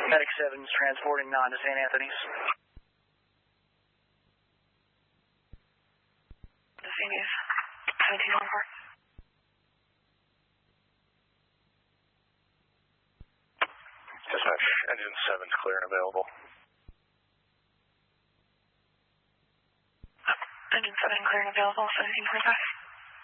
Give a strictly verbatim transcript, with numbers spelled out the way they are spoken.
Medic seven is transporting nine to Saint Anthony's. Anthony's, seventeen one four. Dispatch, engine seven clear and available. Engine seven clear and available, seventeen twenty-five.